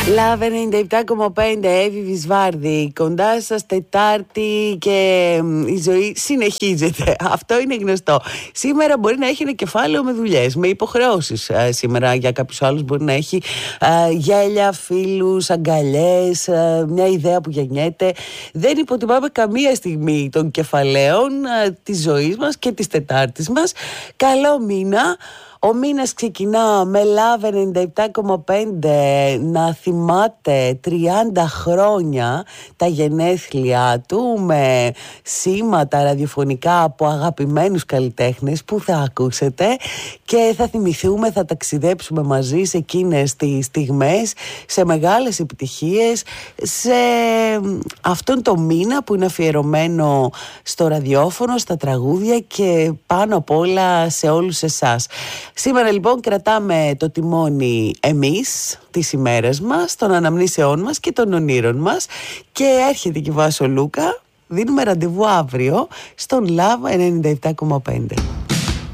Love 97,5, Εύη Βυσβάρδη, κοντά σας Τετάρτη και η ζωή συνεχίζεται. Αυτό είναι γνωστό. Σήμερα μπορεί να έχει ένα κεφάλαιο με δουλειές, με υποχρεώσεις. Σήμερα για κάποιους άλλους μπορεί να έχει γέλια, φίλους, αγκαλιές, μια ιδέα που γεννιέται. Δεν υποτιμάμε καμία στιγμή των κεφαλαίων της ζωής μας και της Τετάρτης μας. Καλό μήνα. Ο μήνας ξεκινά με Love 97,5 να θυμάται 30 χρόνια τα γενέθλια του, με σήματα ραδιοφωνικά από αγαπημένους καλλιτέχνες που θα ακούσετε και θα θυμηθούμε, θα ταξιδέψουμε μαζί σε εκείνες τις στιγμές, σε μεγάλες επιτυχίες, σε αυτόν το μήνα που είναι αφιερωμένο στο ραδιόφωνο, στα τραγούδια και πάνω απ' όλα σε όλους εσάς. Σήμερα λοιπόν κρατάμε το τιμόνι εμείς τις ημέρες μας, των αναμνήσεών μας και των ονείρων μας και έρχεται και η Βάσο Λούκα. Δίνουμε ραντεβού αύριο στον Love 97,5.